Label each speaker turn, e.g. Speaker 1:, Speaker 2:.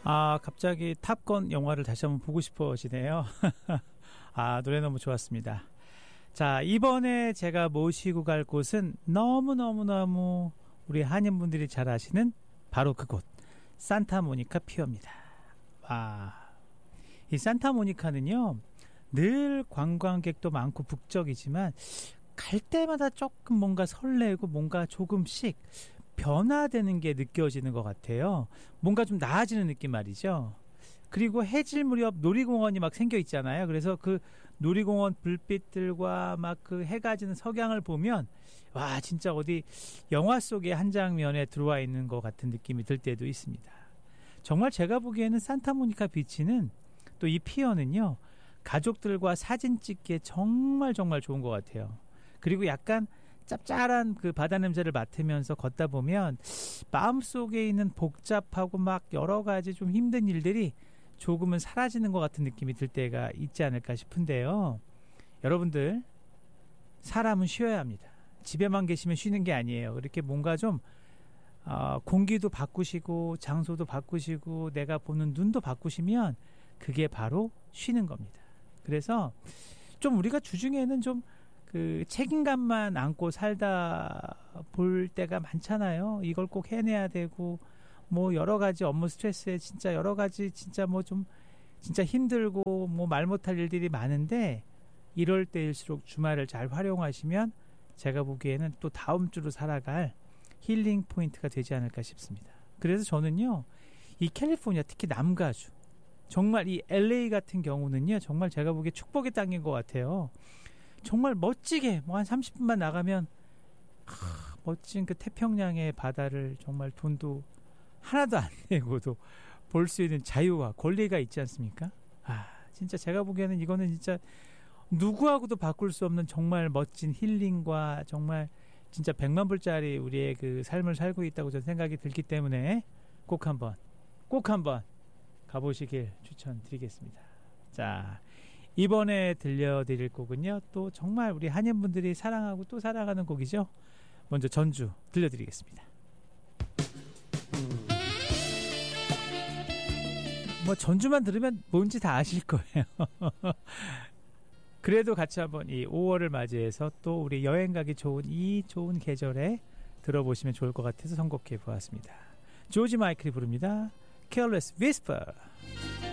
Speaker 1: 갑자기 탑건 영화를 다시 한번 보고 싶어지네요. 노래 너무 좋았습니다. 자, 이번에 제가 모시고 갈 곳은 너무너무너무 우리 한인분들이 잘 아시는 바로 그곳, 산타모니카 피어입니다. 이 산타모니카는요, 늘 관광객도 많고 북적이지만 갈 때마다 조금 뭔가 설레고 뭔가 조금씩 변화되는 게 느껴지는 것 같아요. 뭔가 좀 나아지는 느낌 말이죠. 그리고 해질 무렵 놀이공원이 막 생겨 있잖아요. 그래서 그 놀이공원 불빛들과 막 그 해가 지는 석양을 보면 와, 진짜 어디 영화 속의 한 장면에 들어와 있는 것 같은 느낌이 들 때도 있습니다. 정말 제가 보기에는 산타모니카 비치는, 또 이 피어는요, 가족들과 사진 찍기에 정말 정말 좋은 것 같아요. 그리고 약간 짭짤한 그 바다 냄새를 맡으면서 걷다 보면 마음속에 있는 복잡하고 막 여러 가지 좀 힘든 일들이 조금은 사라지는 것 같은 느낌이 들 때가 있지 않을까 싶은데요. 여러분들, 사람은 쉬어야 합니다. 집에만 계시면 쉬는 게 아니에요. 이렇게 뭔가 좀 공기도 바꾸시고 장소도 바꾸시고 내가 보는 눈도 바꾸시면 그게 바로 쉬는 겁니다. 그래서 좀 우리가 주중에는 좀 그 책임감만 안고 살다 볼 때가 많잖아요. 이걸 꼭 해내야 되고 뭐 여러 가지 업무 스트레스에 진짜 여러 가지 진짜 뭐 좀 진짜 힘들고 뭐 말 못할 일들이 많은데, 이럴 때일수록 주말을 잘 활용하시면 제가 보기에는 또 다음 주로 살아갈 힐링 포인트가 되지 않을까 싶습니다. 그래서 저는요, 이 캘리포니아, 특히 남가주, 정말 이 LA 같은 경우는요, 정말 제가 보기에 축복의 땅인 것 같아요. 정말 멋지게 뭐 한 30분만 나가면 멋진 그 태평양의 바다를 정말 돈도 하나도 안 내고도 볼 수 있는 자유와 권리가 있지 않습니까? 진짜 제가 보기에는 이거는 진짜 누구하고도 바꿀 수 없는 정말 멋진 힐링과 정말 진짜 100만 불짜리 우리의 그 삶을 살고 있다고 저는 생각이 들기 때문에 꼭 한번 가보시길 추천드리겠습니다. 자, 이번에 들려드릴 곡은요, 또 정말 우리 한인분들이 사랑하고 또 사랑하는 곡이죠. 먼저 전주 들려드리겠습니다. 뭐 전주만 들으면 뭔지 다 아실 거예요. 그래도 같이 한번 이 5월을 맞이해서 또 우리 여행 가기 좋은 이 좋은 계절에 들어보시면 좋을 것 같아서 선곡해 보았습니다. 조지 마이클이 부릅니다. Careless Whisper.